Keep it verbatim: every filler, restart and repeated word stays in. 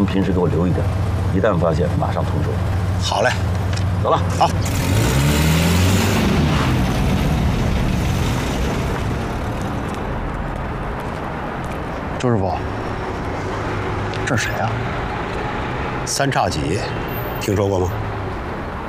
们平时给我留一点，一旦发现马上通知我。 好嘞， 走了， 好。周师傅，这是谁啊？三叉戟，听说过吗？